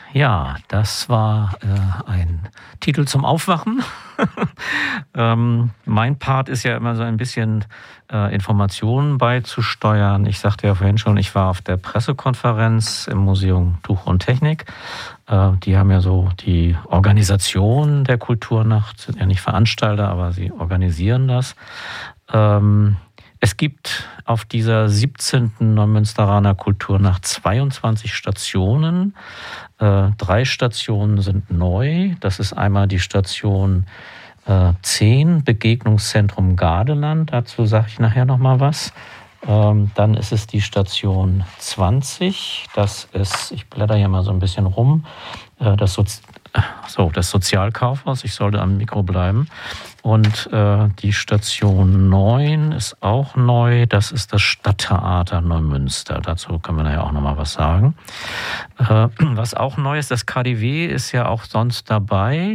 Ja, das war ein Titel zum Aufwachen. Mein Part ist ja immer so ein bisschen Informationen beizusteuern. Ich sagte ja vorhin schon, ich war auf der Pressekonferenz im Museum Tuch und Technik. Die haben ja so die Organisation der Kulturnacht, sind ja nicht Veranstalter, aber sie organisieren das. Es gibt auf dieser 17. Neumünsteraner Kulturnacht 22 Stationen. 3 Stationen sind neu. Das ist einmal die Station 10, Begegnungszentrum Gardeland. Dazu sage ich nachher noch mal was. Dann ist es die Station 20. Das ist, ich blätter hier mal so ein bisschen rum, das Sozialkaufhaus. Ich sollte am Mikro bleiben. Und die Station 9 ist auch neu. Das ist das Stadttheater Neumünster. Dazu können wir nachher auch noch mal was sagen. Was auch neu ist, das KaDeWe ist ja auch sonst dabei,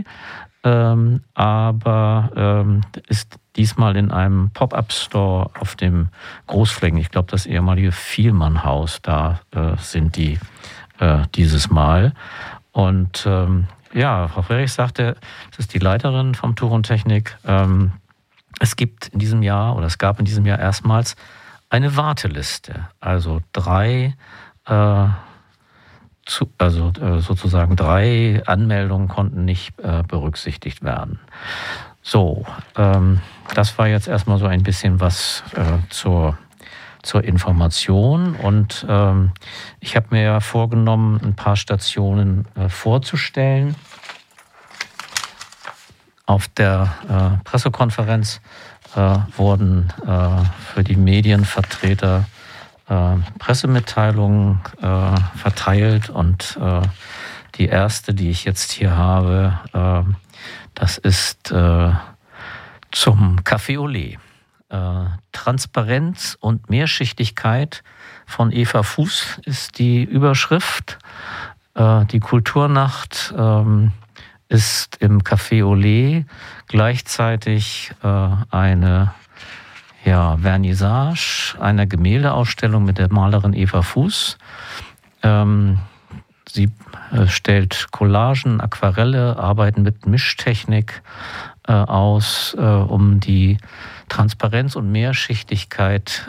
aber ist diesmal in einem Pop-up-Store auf dem Großflecken. Ich glaube, das ehemalige Vielmann-Haus, da sind die dieses Mal. Und ja, Frau Frerich sagte, das ist die Leiterin vom Tuch und Technik. Es gibt in diesem Jahr, oder es gab in diesem Jahr erstmals eine Warteliste. Also sozusagen 3 Anmeldungen konnten nicht berücksichtigt werden. So, das war jetzt erstmal so ein bisschen was zur Information. Und ich habe mir ja vorgenommen, ein paar Stationen vorzustellen. Auf der Pressekonferenz wurden für die Medienvertreter Pressemitteilungen verteilt. Und die erste, die ich jetzt hier habe, das ist zum Café Olé. Transparenz und Mehrschichtigkeit von Eva Fuß ist die Überschrift. Die Kulturnacht ist im Café Olé gleichzeitig eine Vernissage einer Gemäldeausstellung mit der Malerin Eva Fuß. Sie stellt Collagen, Aquarelle, Arbeiten mit Mischtechnik aus, um die Transparenz und Mehrschichtigkeit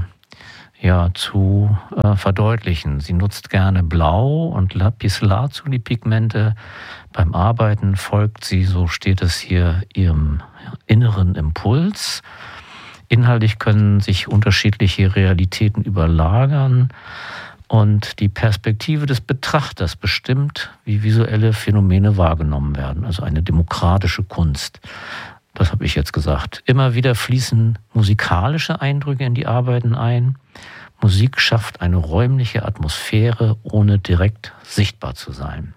zu verdeutlichen. Sie nutzt gerne Blau und Lapislazuli-Pigmente. Beim Arbeiten folgt sie, so steht es hier, ihrem inneren Impuls. Inhaltlich können sich unterschiedliche Realitäten überlagern und die Perspektive des Betrachters bestimmt, wie visuelle Phänomene wahrgenommen werden. Also eine demokratische Kunst. Das habe ich jetzt gesagt. Immer wieder fließen musikalische Eindrücke in die Arbeiten ein. Musik schafft eine räumliche Atmosphäre, ohne direkt sichtbar zu sein.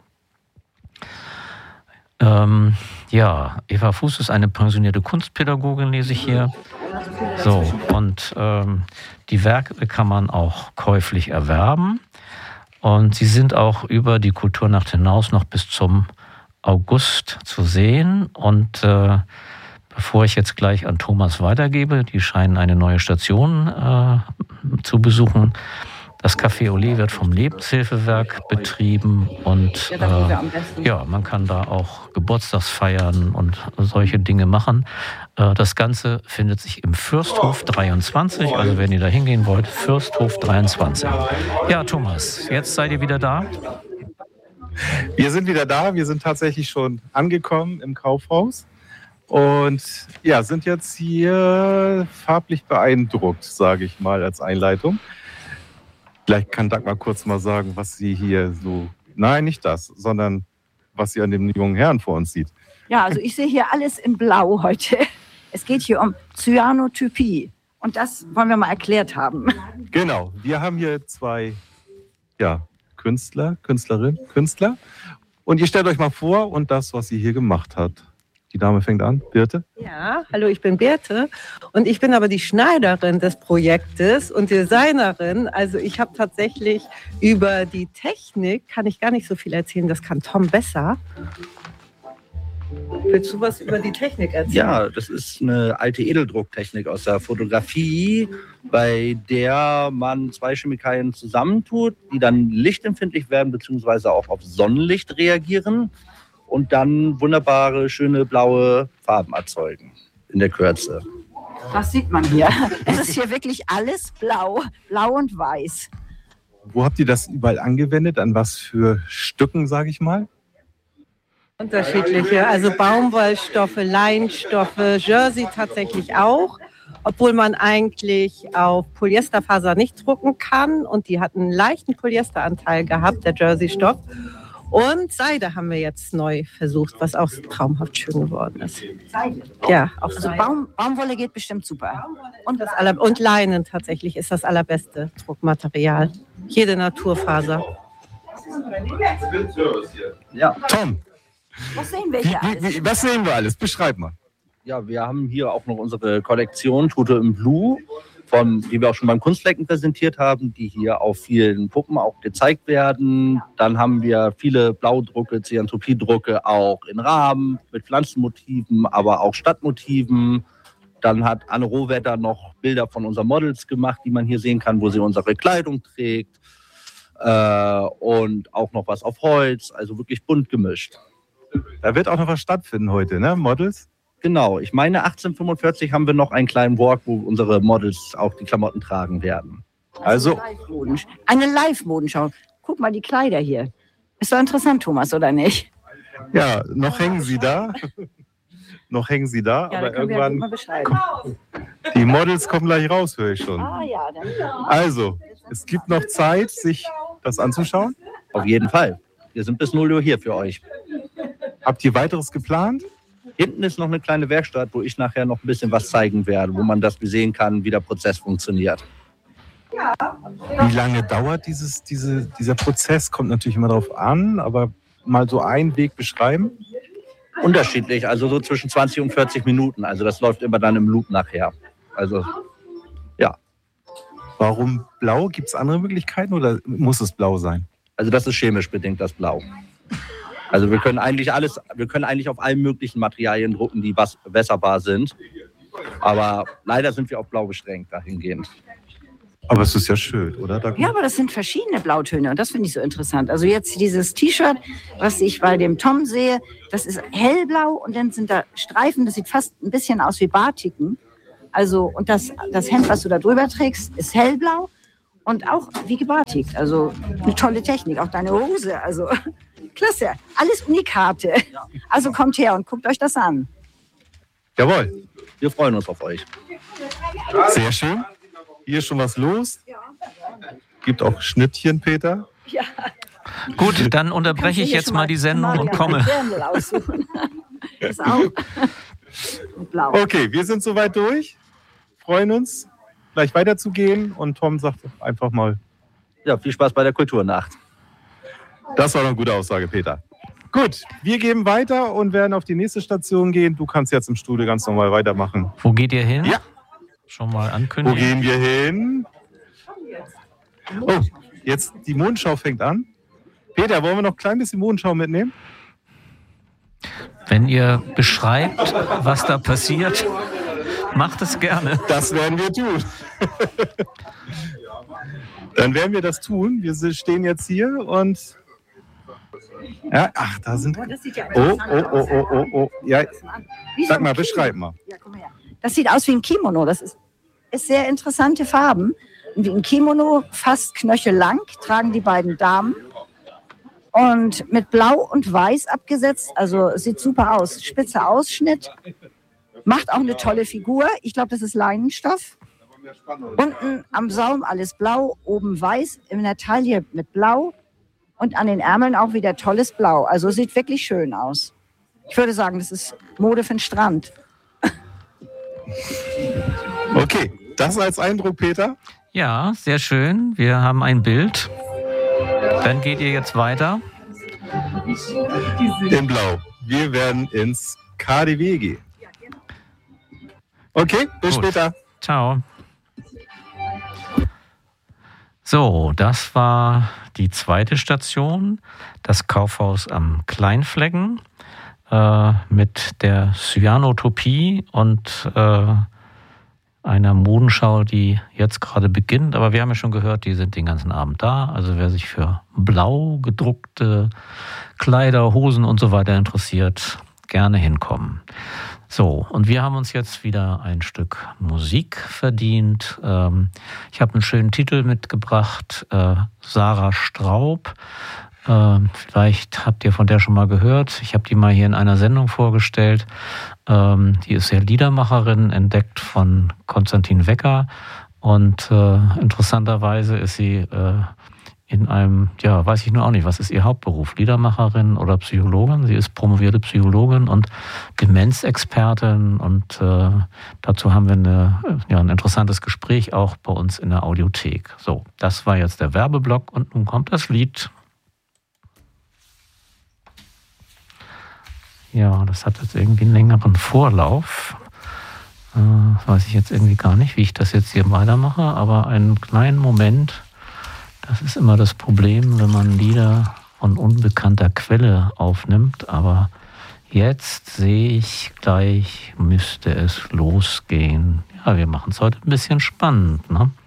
Eva Fuß ist eine pensionierte Kunstpädagogin, lese ich hier. So, und die Werke kann man auch käuflich erwerben. Und sie sind auch über die Kulturnacht hinaus noch bis zum August zu sehen. Und bevor ich jetzt gleich an Thomas weitergebe, die scheinen eine neue Station zu besuchen. Das Café Olé wird vom Lebenshilfewerk betrieben und man kann da auch Geburtstagsfeiern und solche Dinge machen. Das Ganze findet sich im Fürsthof 23, also wenn ihr da hingehen wollt, Fürsthof 23. Ja, Thomas, jetzt seid ihr wieder da? Wir sind wieder da, wir sind tatsächlich schon angekommen im Kaufhaus. Und ja, sind jetzt hier farblich beeindruckt, sage ich mal als Einleitung. Vielleicht kann Dagmar kurz mal sagen, was sie hier so... Nein, nicht das, sondern was sie an dem jungen Herrn vor uns sieht. Ja, also ich sehe hier alles in Blau heute. Es geht hier um Cyanotypie. Und das wollen wir mal erklärt haben. Genau, wir haben hier 2 Künstler. Und ihr stellt euch mal vor und das, was sie hier gemacht hat. Die Dame fängt an. Birte? Ja, hallo, ich bin Birte und ich bin aber die Schneiderin des Projektes und Designerin. Also ich habe tatsächlich über die Technik, kann ich gar nicht so viel erzählen, das kann Tom besser. Willst du was über die Technik erzählen? Ja, das ist eine alte Edeldrucktechnik aus der Fotografie, bei der man 2 Chemikalien zusammentut, die dann lichtempfindlich werden bzw. auch auf Sonnenlicht reagieren und dann wunderbare, schöne blaue Farben erzeugen in der Kürze. Das sieht man hier. Es ist hier wirklich alles blau, blau und weiß. Wo habt ihr das überall angewendet? An was für Stücken, sage ich mal? Unterschiedliche, also Baumwollstoffe, Leinstoffe, Jersey tatsächlich auch, obwohl man eigentlich auf Polyesterfaser nicht drucken kann und die hat einen leichten Polyesteranteil gehabt, der Jersey-Stoff. Und Seide haben wir jetzt neu versucht, was auch traumhaft schön geworden ist. Seide? Ja, auch Also Seide. Baumwolle geht bestimmt super. Und Leinen tatsächlich ist das allerbeste Druckmaterial. Jede Naturfaser. Ja, Tom, Was sehen wir hier alles? was sehen wir alles? Beschreib mal. ja, wir haben hier auch noch unsere Kollektion Tutor im Blue, die wir auch schon beim Kunstflecken präsentiert haben, die hier auf vielen Puppen auch gezeigt werden. Dann haben wir viele Blaudrucke, Zeanthropiedrucke auch in Rahmen mit Pflanzenmotiven, aber auch Stadtmotiven. Dann hat Anne Rohwetter noch Bilder von unseren Models gemacht, die man hier sehen kann, wo sie unsere Kleidung trägt. Und auch noch was auf Holz, also wirklich bunt gemischt. Da wird auch noch was stattfinden heute, ne? Models? Genau, ich meine 1845 haben wir noch einen kleinen Walk, wo unsere Models auch die Klamotten tragen werden. Also, Eine Live-Modenschau. Guck mal die Kleider hier. Ist doch interessant, Thomas, oder nicht? ja, noch hängen sie da. Noch hängen sie da, Ja, aber da können wir ja gut irgendwann, mal beschreiben. die Models kommen gleich raus, höre ich schon. Ah ja, dann. Also, es gibt noch Zeit, sich das anzuschauen. Auf jeden Fall. Wir sind bis 0 Uhr hier für euch. Habt ihr weiteres geplant? Hinten ist noch eine kleine Werkstatt, wo ich nachher noch ein bisschen was zeigen werde, wo man das sehen kann, wie der Prozess funktioniert. Wie lange dauert dieser Prozess? Kommt natürlich immer darauf an, aber mal so einen Weg beschreiben. Unterschiedlich, also so zwischen 20 und 40 Minuten. Also das läuft immer dann im Loop nachher. Also ja, Warum blau? Gibt es andere Möglichkeiten oder muss es blau sein? also das ist chemisch bedingt, das Blau. Also wir können eigentlich auf allen möglichen Materialien drucken, die wässerbar sind. Aber leider sind wir auf Blau beschränkt dahingehend. Aber es ist ja schön, oder? Ja, aber das sind verschiedene Blautöne und das finde ich so interessant. Also jetzt dieses T-Shirt, was ich bei dem Tom sehe, das ist hellblau und dann sind da Streifen, das sieht fast ein bisschen aus wie Batiken. Also und das Hemd, was du da drüber trägst, ist hellblau und auch wie gebatikt. Also eine tolle Technik, auch deine Hose, also klasse. Alles Unikate. Also kommt her und guckt euch das an. Jawohl, Wir freuen uns auf euch. sehr schön. Hier ist schon was los. Gibt auch Schnittchen, Peter. Ja. Gut, dann unterbreche ich jetzt mal die Sendung und komme. Ist auch blau. Okay, wir sind soweit durch. Freuen uns, gleich weiterzugehen. Und Tom sagt einfach mal, Ja, viel Spaß bei der Kulturnacht. das war eine gute Aussage, Peter. Gut, wir geben weiter und werden auf die nächste Station gehen. Du kannst jetzt im Studio ganz normal weitermachen. Wo geht ihr hin? Ja. Schon mal Wo ankündigen. gehen wir hin? Oh, jetzt die Mondschau fängt an. Peter, wollen wir noch ein klein bisschen Mondschau mitnehmen? Wenn ihr beschreibt, was da passiert, macht es gerne. Das werden wir tun. Dann werden wir das tun. Wir stehen jetzt hier und... Ja, ach, da sind... Oh. Ja, sag mal, beschreib mal. Ja, komm her. Das sieht aus wie ein Kimono. Das ist sehr interessante Farben. Wie ein Kimono, fast knöchellang, tragen die beiden Damen. Und mit Blau und Weiß abgesetzt. Also sieht super aus. Spitzer Ausschnitt. Macht auch eine tolle Figur. Ich glaube, das ist Leinenstoff. Unten am Saum alles blau, oben weiß, in der Taille mit Blau. Und an den Ärmeln auch wieder tolles Blau. Also sieht wirklich schön aus. Ich würde sagen, das ist Mode für den Strand. Okay, das als Eindruck, Peter. Ja, sehr schön. Wir haben ein Bild. Dann geht ihr jetzt weiter. In Blau. Wir werden ins KDW gehen. Okay, bis Gut. später. Ciao. So, das war die zweite Station, das Kaufhaus am Kleinflecken. mit der Cyanotopie und einer Modenschau, die jetzt gerade beginnt. Aber wir haben ja schon gehört, die sind den ganzen Abend da. Also wer sich für blau gedruckte Kleider, Hosen und so weiter interessiert, gerne hinkommen. So, und wir haben uns jetzt wieder ein Stück Musik verdient. Ich habe einen schönen Titel mitgebracht, Sarah Straub. Vielleicht habt ihr von der schon mal gehört. Ich habe die mal hier in einer Sendung vorgestellt. Die ist ja Liedermacherin, entdeckt von Konstantin Wecker. Und interessanterweise ist sie in einem, ja, weiß ich nur auch nicht, was ist ihr Hauptberuf? Liedermacherin oder Psychologin? Sie ist promovierte Psychologin und Demenzexpertin. Und dazu haben wir ein interessantes Gespräch auch bei uns in der Audiothek. So, das war jetzt der Werbeblock und nun kommt das Lied. Ja, das hat jetzt irgendwie einen längeren Vorlauf. Weiß ich jetzt irgendwie gar nicht, wie ich das jetzt hier weitermache, aber einen kleinen Moment. Das ist immer das Problem, wenn man Lieder von unbekannter Quelle aufnimmt. Aber jetzt sehe ich gleich, müsste es losgehen. Ja, wir machen es heute ein bisschen spannend, ne?